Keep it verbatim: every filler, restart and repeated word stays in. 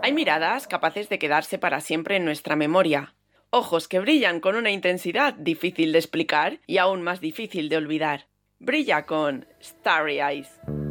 Hay miradas capaces de quedarse para siempre en nuestra memoria. Ojos que brillan con una intensidad difícil de explicar y aún más difícil de olvidar. Brilla con Starry Eyes.